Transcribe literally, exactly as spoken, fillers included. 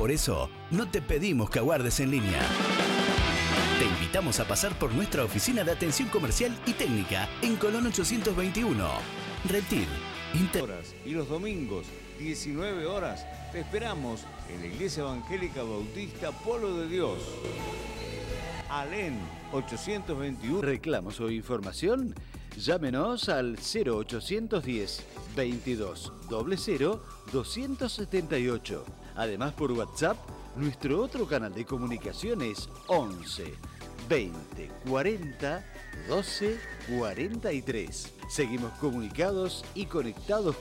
Por eso, no te pedimos que aguardes en línea. Te invitamos a pasar por nuestra oficina de atención comercial y técnica en Colón ochocientos veintiuno. Reptil. Inter... Y los domingos, diecinueve horas, te esperamos en la Iglesia Evangélica Bautista Polo de Dios. Alén ochocientos veintiuno. ¿Reclamos o información? Llámenos al cero ochocientos diez, veintidós, cero cero, doscientos setenta y ocho. Además, por WhatsApp, nuestro otro canal de comunicación es once, veinte, cuarenta, doce, cuarenta y tres. Seguimos comunicados y conectados